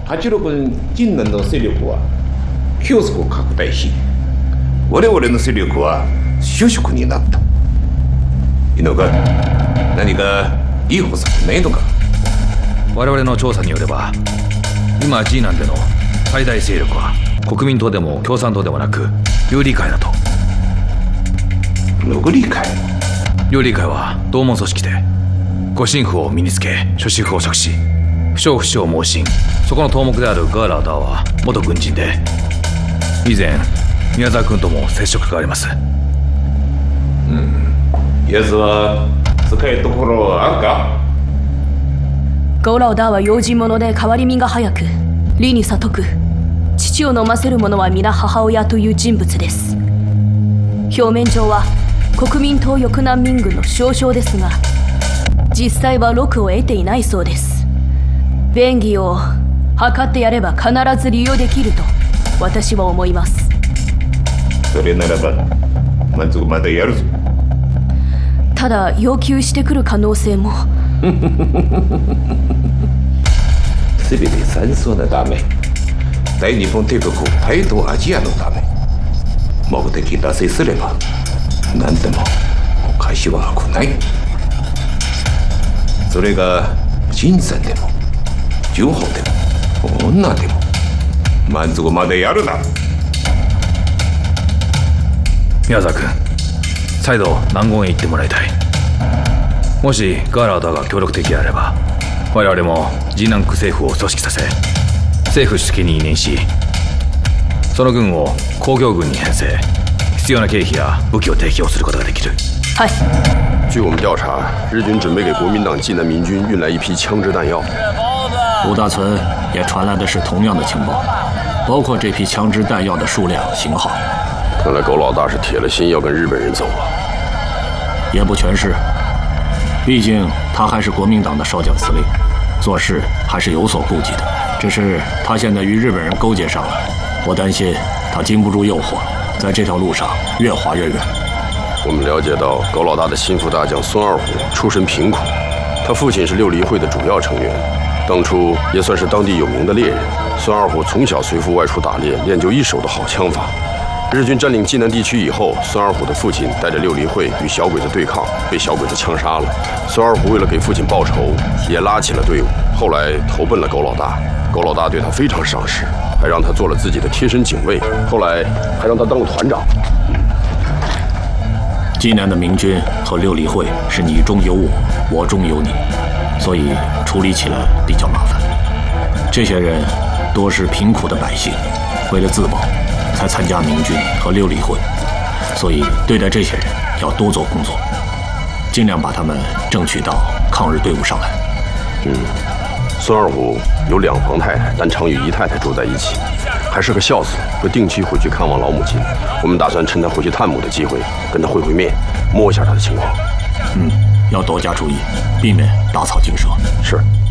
8、6陣南の勢力は急速拡大し、我々の勢力は収縮になった。いいのか？何かいい方策ないのか？ 我々の調査によれば、今 G 南での最大勢力は国民党でも共産党でもなく緑理会だと。 緑理会？ 緑理会は同門組織で、護身符を身につけ諸子符を着し、不祥不祥猛進。そこの頭目であるガーラーダーは元軍人で、以前宮沢君とも接触があります。 奴は使いどころあるか？ ゴラウダーは用心者で変わり身が早く、理に悟く。父を飲ませる者は皆母親という人物です。表面上は国民党翼南民軍の少将ですが、実際は禄を得ていないそうです。便宜を図ってやれば必ず利用できると私は思います。 それならば満足までやるぞ。 ただ要求してくる可能性も全て戦争のため、大日本帝国大東アジアのため、目的達成すれば何でもおかしはない。それが金さんでも純法でも女でも満足までやるな。 宮沢君、再度南郷へ行ってもらいたい。もしガーラーダーが協力的であれば、我々もG南区政府を組織させ、政府主席に委任し、その軍を工業軍に編成、必要な経費や武器を提供することができる。 はい。 据我们调查，日军准备给国民党济南民军运来一批枪支弹药。 吴大存也传来的是同样的情报，包括这批枪支弹药的数量、型号。 看来狗老大是铁了心要跟日本人走啊。 也不全是，毕竟他还是国民党的少将司令，做事还是有所顾忌的。只是他现在与日本人勾结上了，我担心他经不住诱惑，在这条路上越滑越远。 我们了解到，狗老大的心腹大将孙二虎出身贫苦，他父亲是六离会的主要成员，当初也算是当地有名的猎人。孙二虎从小随父外出打猎，练就一手的好枪法。日军占领济南地区以后，孙二虎的父亲带着六离会与小鬼子对抗，被小鬼子枪杀了。孙二虎为了给父亲报仇，也拉起了队伍，后来投奔了狗老大。狗老大对他非常赏识，还让他做了自己的贴身警卫，后来还让他当了团长。 济南的明军和六离会是你中有我，我中有你，所以处理起来比较麻烦。这些人多是贫苦的百姓，为了自保才参加明军和六离会，所以对待这些人要多做工作，尽量把他们争取到抗日队伍上来。 孙二虎有2房太太，但常与姨太太住在一起，还是个孝子，会定期回去看望老母亲。我们打算趁他回去探母的机会，跟他会面，摸一下他的情况。 要多加注意，避免打草惊蛇。 是。